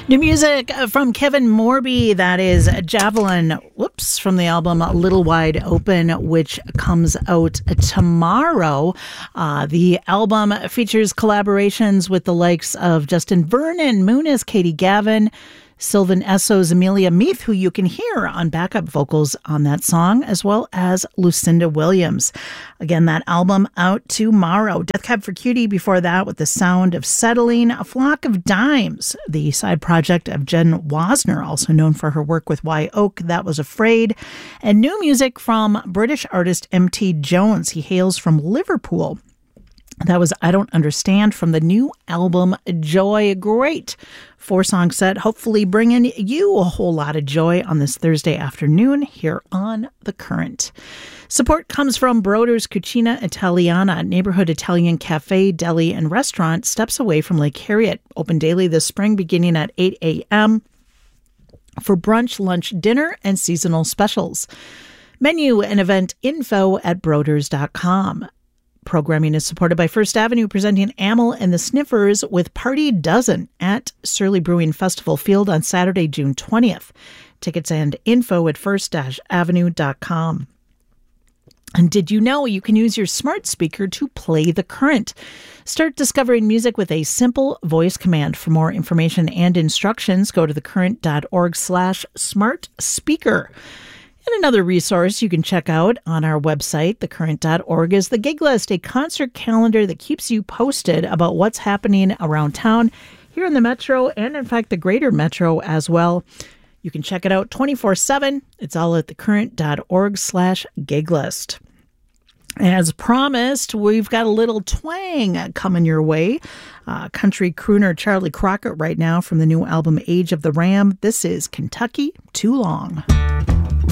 New music from Kevin Morby, that is Javelin, from the album Little Wide Open, which comes out tomorrow. The album features collaborations with the likes of Justin Vernon, Muniz, Katie Gavin, Sylvan Esso's Amelia Meath, who you can hear on backup vocals on that song, as well as Lucinda Williams. Again, that album out tomorrow. Death Cab for Cutie before that with The Sound of Settling. A Flock of Dimes, the side project of Jen Wasner, also known for her work with Wye Oak, That Was Afraid. And new music from British artist M.T. Jones. He hails from Liverpool. That was I Don't Understand from the new album Joy. Great 4-song set, hopefully bringing you a whole lot of joy on this Thursday afternoon here on The Current. Support comes from Broder's Cucina Italiana, neighborhood Italian cafe, deli, and restaurant steps away from Lake Harriet. Open daily this spring beginning at 8 a.m. for brunch, lunch, dinner, and seasonal specials. Menu and event info at broders.com. Programming is supported by First Avenue, presenting Amel and the Sniffers with Party Dozen at Surly Brewing Festival Field on Saturday, June 20th. Tickets and info at first-avenue.com. And did you know you can use your smart speaker to play The Current? Start discovering music with a simple voice command. For more information and instructions, go to thecurrent.org/smart speaker. And another resource you can check out on our website, thecurrent.org, is the Gig List, a concert calendar that keeps you posted about what's happening around town here in the Metro and, in fact, the greater Metro as well. You can check it out 24/7. It's all at thecurrent.org/giglist. As promised, we've got a little twang coming your way. Country crooner Charlie Crockett right now from the new album Age of the Ram. This is Kentucky Too Long.